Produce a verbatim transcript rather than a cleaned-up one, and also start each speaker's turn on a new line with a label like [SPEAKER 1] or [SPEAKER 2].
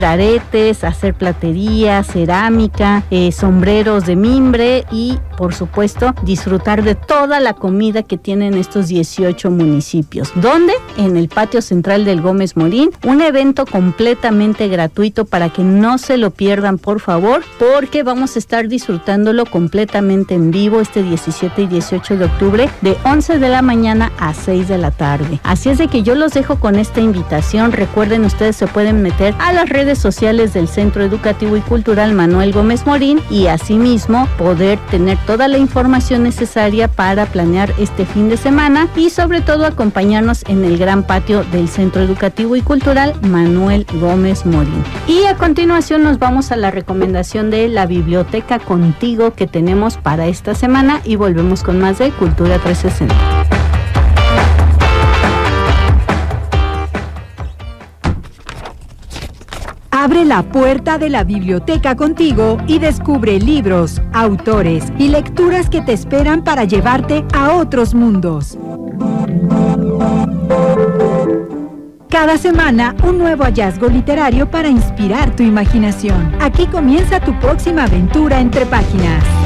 [SPEAKER 1] aretes, hacer platería, cerámica, eh, sombreros de mimbre y, por supuesto, disfrutar de toda la comida que tienen estos dieciocho municipios. ¿Dónde? En el patio central del Gómez Morín, un evento completamente gratuito para que no se lo pierdan, por favor, porque vamos a estar disfrutándolo completamente en vivo este diecisiete y dieciocho de octubre de once de la mañana a seis de la tarde. Así es de que yo los dejo con esta invitación. Recuerden, ustedes se pueden meter a las redes sociales del Centro Educativo y Cultural Manuel Gómez Morín y asimismo poder tener toda la información necesaria para planear este fin de semana y sobre todo acompañarnos en el gran patio del Centro Educativo y Cultural Manuel Gómez Morín. Y a continuación nos vamos a la recomendación de la Biblioteca Contigo que tenemos para esta semana y volvemos con más de Cultura trescientos sesenta.
[SPEAKER 2] Abre la puerta de la biblioteca contigo y descubre libros, autores y lecturas que te esperan para llevarte a otros mundos. Cada semana, un nuevo hallazgo literario para inspirar tu imaginación. Aquí comienza tu próxima aventura entre páginas.